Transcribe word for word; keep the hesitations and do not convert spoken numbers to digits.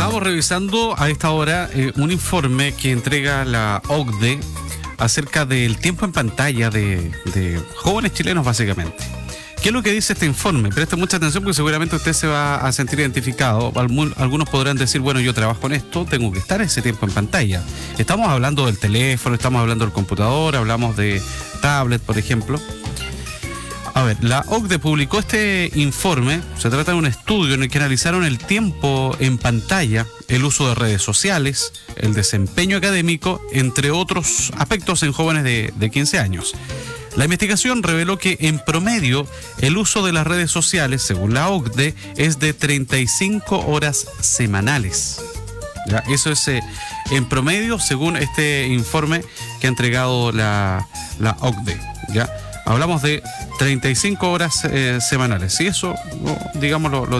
Estamos revisando a esta hora eh, un informe que entrega la O C D E acerca del tiempo en pantalla de, de jóvenes chilenos, básicamente. ¿Qué es lo que dice este informe? Preste mucha atención porque seguramente usted se va a sentir identificado. Algunos podrán decir, bueno, yo trabajo en esto, tengo que estar ese tiempo en pantalla. Estamos hablando del teléfono, estamos hablando del computador, hablamos de tablet, por ejemplo. A ver, la O C D E publicó este informe. Se trata de un estudio en el que analizaron el tiempo en pantalla, el uso de redes sociales, el desempeño académico, entre otros aspectos en jóvenes de, de quince años. La investigación reveló que en promedio el uso de las redes sociales, según la O C D E, es de treinta y cinco horas semanales. ¿Ya? Eso es eh, en promedio, según este informe que ha entregado la, la O C D E. ¿Ya? Hablamos de treinta y cinco horas eh, semanales. Y eso, digamos, lo, lo